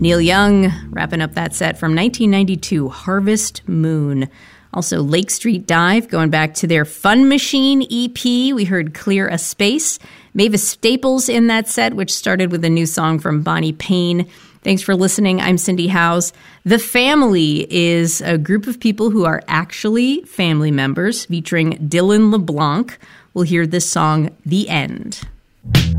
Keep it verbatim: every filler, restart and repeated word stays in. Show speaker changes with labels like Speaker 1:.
Speaker 1: Neil Young wrapping up that set from nineteen ninety-two, Harvest Moon. Also, Lake Street Dive, going back to their Fun Machine E P. We heard Clear a Space. Mavis Staples in that set, which started with a new song from Bonnie Payne. Thanks for listening. I'm Cindy Howes. The Family is a group of people who are actually family members, featuring Dylan LeBlanc. We'll hear this song, The End.